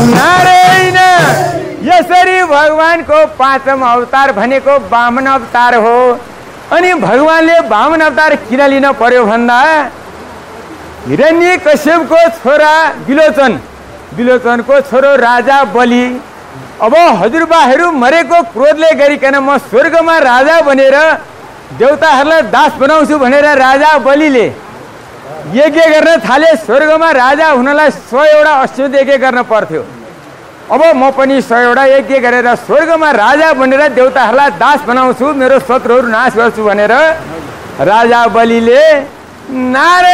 नारायण। यसरी भगवानको पाँचौं अवतार भनेको वामन अवतार हो। अनि भगवानले वामन अवतार किन लिन पर्यो भन्दा हिरण्यकश्यपको छोरा विलोचन, विलोचनको छोरो राजा बलि, अब हजुरबाहरू मरेको क्रोधले गरिकन म स्वर्गमा राजा बनेर देवताहरूलाई दास बनाउँछु भनेर राजा बलिले यज्ञ गर्न थाले। स्वर्गमा राजा हुनलाई 100 अश्वमेध यज्ञ गर्न पर्थ्यो। अब म पनि 100 यज्ञ गरेर स्वर्गमा राजा बनेर देवताहरूलाई दास बनाउँछु, मेरो शत्रुहरू नाश गर्छु भनेर राजा बलिले नारायण